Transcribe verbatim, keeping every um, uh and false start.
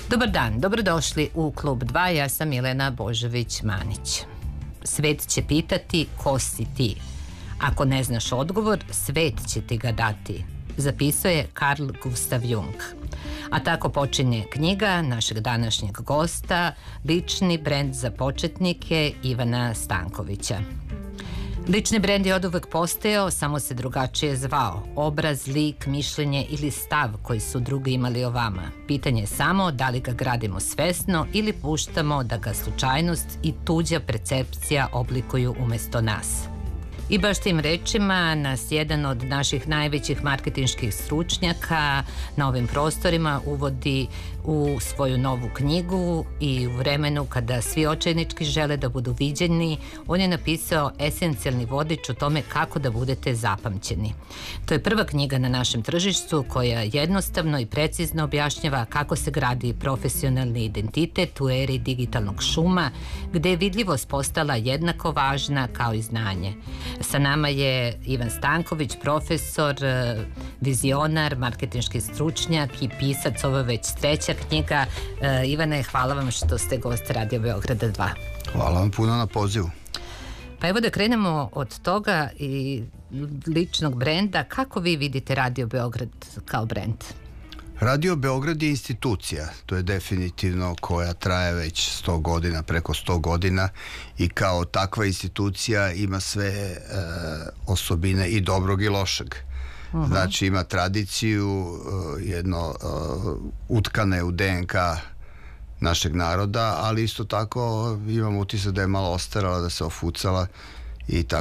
Dobar dan, dobrodošli u Klub dva, ja sam Milena Božović-Manić. Svet će pitati ko si ti. Ako ne znaš odgovor, svet će ti ga dati, zapisao je Carl Gustav Jung. A tako počinje knjiga našeg današnjeg gosta, Lični brend za početnike Ivana Stankovića. Lični brend je oduvek postojao, samo se drugačije zvao. Obraz, lik, mišljenje ili stav koji su drugi imali o vama. Pitanje je samo da li ga gradimo svesno ili puštamo da ga slučajnost i tuđa percepcija oblikuju umesto nas. I baš tim rečima nas jedan od naših najvećih marketinških stručnjaka na ovim prostorima uvodi u svoju novu knjigu i u vremenu kada svi očajnički žele da budu viđeni, on je napisao esencijalni vodič o tome kako da budete zapamćeni. To je prva knjiga na našem tržištu koja jednostavno i precizno objašnjava kako se gradi profesionalni identitet u eri digitalnog šuma, gde je vidljivost postala jednako važna kao i znanje. Sa nama je Ivan Stanković, profesor, vizionar, marketinški stručnjak i pisac. Ovo je već treća knjiga. Ivane, hvala vam što ste gost Radio Beograda dva. Hvala vam puno na pozivu. Pa evo da krenemo od toga i ličnog brenda. Kako vi vidite Radio Beograd kao brend? Radio Beograd je institucija, to je definitivno, koja traje već sto godina, preko sto godina, i kao takva institucija ima sve e, osobine i dobrog i lošeg. Uh-huh. Znači ima tradiciju, e, jedno e, utkane u D N K našeg naroda, ali isto tako imam utisak da je malo ostarala, da se ofucala i tako